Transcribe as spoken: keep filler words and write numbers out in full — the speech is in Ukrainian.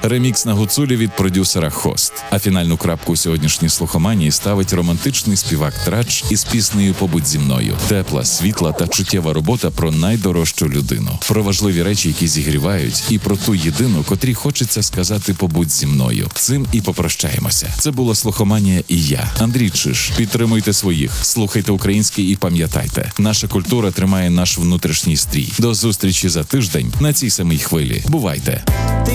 Ремікс на гуцулі від продюсера Хост. А фінальну крапку у сьогоднішній слухоманії ставить романтичний співак Трач із піснею «Побудь зі мною». Тепла, світла та чуттєва робота про найдорожчу людину. Про важливі речі, які зігрівають, і про ту єдину, котрій хочеться сказати «Побудь зі мною». Цим і попрощаємося. Це була слухоманія і я, Андрій Чиж. Підтримуйте своїх, слухайте українське і пам'ятайте, наша культура тримає наш внутрішній стрій. До зустрічі за тиждень на цій самій хвилі. Бувайте!